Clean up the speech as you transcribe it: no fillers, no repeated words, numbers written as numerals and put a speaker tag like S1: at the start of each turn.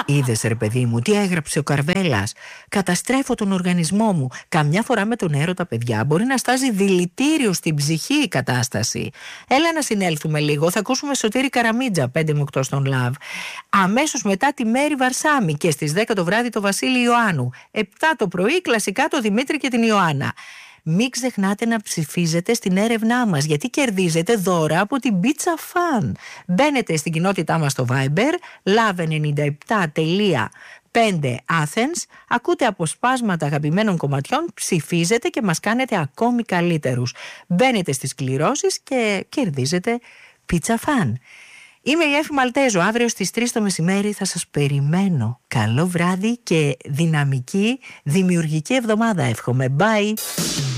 S1: Είδες ρε παιδί μου, τι έγραψε ο Καρβέλας. Καταστρέφω τον οργανισμό μου. Καμιά φορά με τον έρωτα, παιδιά, μπορεί να στάζει δηλητήριο στην ψυχή η κατάσταση. Έλα να συνέλθουμε λίγο. Θα ακούσουμε Σωτήρη Καραμίτζα, 5 με 8 στον Λαβ. Αμέσως μετά τη Μέρη Βαρσάμι και στις 10 το βράδυ το Βασίλη Ιωάννου. 7 το πρωί κλασικά το Δημήτρη και την Ιωάννα. Μην ξεχνάτε να ψηφίζετε στην έρευνά μας, γιατί κερδίζετε δώρα από την Pizza Fan. Μπαίνετε στην κοινότητά μας στο Viber, love97.5 Athens, ακούτε αποσπάσματα αγαπημένων κομματιών, ψηφίζετε και μας κάνετε ακόμη καλύτερους. Μπαίνετε στις κληρώσεις και κερδίζετε Pizza Fan. Είμαι η Εύη Μαλτέζο, αύριο στις 3 το μεσημέρι θα σας περιμένω. Καλό βράδυ και δυναμική, δημιουργική εβδομάδα εύχομαι. Bye!